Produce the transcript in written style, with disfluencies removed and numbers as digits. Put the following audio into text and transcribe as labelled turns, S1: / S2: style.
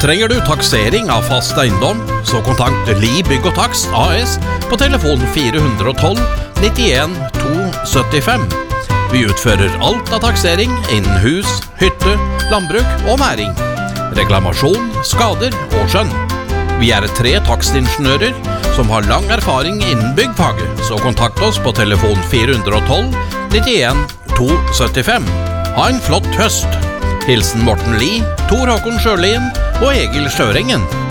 S1: Trenger du taksering av fast eiendom, så kontakt Li Bygg og Takst AS på telefon 412 91 275. Vi utfører alt av taksering innen hus, hytte, landbruk og næring. Reklamasjon, skader og skjønn. Vi er 3 takstingeniører som har lang erfaring innen byggfaget, så kontakt oss på telefon 412 91 275. Ha en flott høst! Hilsen Morten Li, Tor Håkon Sjølien og Egil Sjørengen.